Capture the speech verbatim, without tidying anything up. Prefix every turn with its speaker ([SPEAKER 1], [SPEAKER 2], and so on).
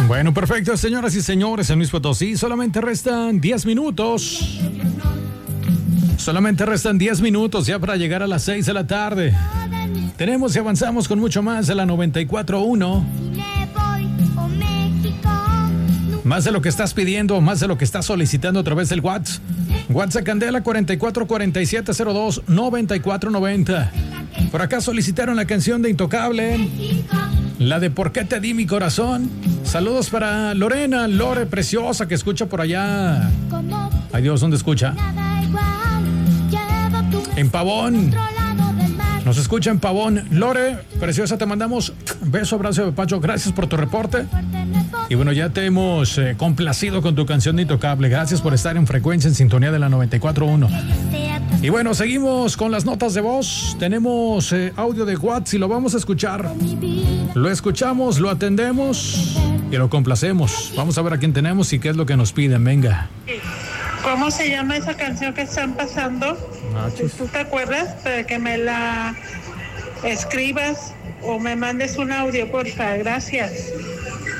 [SPEAKER 1] Bueno, perfecto, señoras y señores, en Luis Potosí solamente restan diez minutos. Solamente restan diez minutos ya para llegar a las seis de la tarde. Tenemos y avanzamos con mucho más de la noventa y cuatro punto uno. Más de lo que estás pidiendo, más de lo que estás solicitando a través del WhatsApp. WhatsApp Candela cuarenta y cuatro cuarenta y siete cero dos noventa y cuatro noventa. Por acá solicitaron la canción de Intocable, la de ¿Por qué te di mi corazón? Saludos para Lorena, Lore preciosa, que escucha por allá. Ay Dios, ¿dónde escucha? En Pavón. Nos escucha en Pavón. Lore, preciosa, te mandamos beso, abrazo de Pacho. Gracias por tu reporte. Y bueno, ya te hemos eh, complacido con tu canción de Intocable. Gracias por estar en frecuencia, en sintonía de la noventa y cuatro punto uno. Y bueno, seguimos con las notas de voz. Tenemos eh, audio de WhatsApp y lo vamos a escuchar. Lo escuchamos, lo atendemos y lo complacemos. Vamos a ver a quién tenemos y qué es lo que nos piden. Venga.
[SPEAKER 2] ¿Cómo se llama esa canción que están pasando? Si tú te acuerdas, para que me la escribas o me mandes un audio, porfa. Gracias.